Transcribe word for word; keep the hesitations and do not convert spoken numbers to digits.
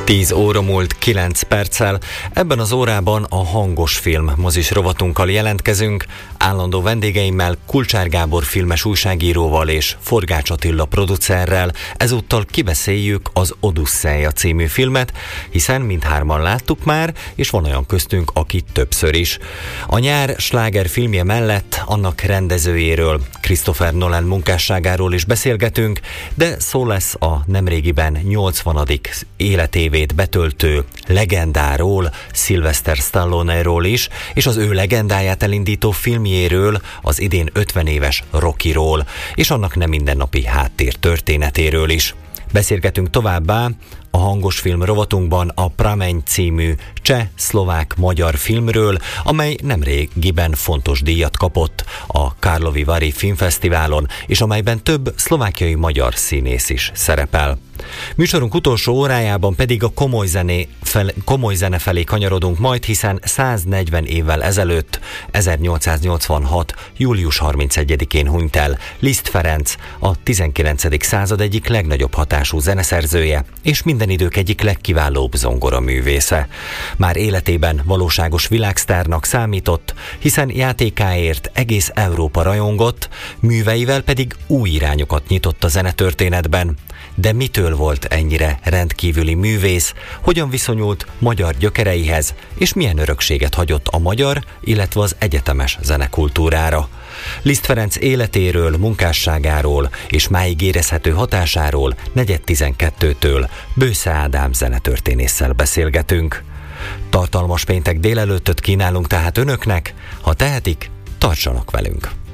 tíz óra múlt kilenc perccel. Ebben az órában a Hangos Film mozis rovatunkkal jelentkezünk. Állandó vendégeimmel, Kulcsár Gábor filmes újságíróval és Forgács Attila producerrel. Ezúttal kibeszéljük az Odüsszeia című filmet, hiszen mindhárman láttuk már, és van olyan köztünk, aki többször is. A nyár sláger filmje mellett annak rendezőjéről, Christopher Nolan munkásságáról is beszélgetünk, de szó lesz a nemrégiben nyolcvanadik életévét betöltő legendáról, Sylvester Stallone-ról is, és az ő legendáját elindító filmjéről, az idén ötven éves Rockyról, és annak nem mindennapi háttér történetéről is. Beszélgetünk továbbá a Hangos Film rovatunkban a Prameň című cseh-szlovák-magyar filmről, amely nemrégiben fontos díjat kapott a Karlovy Vary filmfesztiválon, és amelyben több szlovákiai magyar színész is szerepel. Műsorunk utolsó órájában pedig a komoly, zené fel, komoly zene felé kanyarodunk majd, hiszen száznegyven évvel ezelőtt, ezernyolcszáznyolcvanhat. július harmincegyedikén hunyt el Liszt Ferenc, a tizenkilencedik század egyik legnagyobb hatású zeneszerzője, és minden idők egyik legkiválóbb zongoraművésze. Már életében valóságos világsztárnak számított, hiszen játékáért egész Európa rajongott, műveivel pedig új irányokat nyitott a zenetörténetben. De mitől volt ennyire rendkívüli művész, hogyan viszonyult magyar gyökereihez, és milyen örökséget hagyott a magyar, illetve az egyetemes zenekultúrára? Liszt Ferenc életéről, munkásságáról és máig érezhető hatásáról negyed tizenkettőtől Bősze Ádám zenetörténésszel beszélgetünk. Tartalmas péntek délelőttöt kínálunk tehát önöknek, ha tehetik, tartsanak velünk!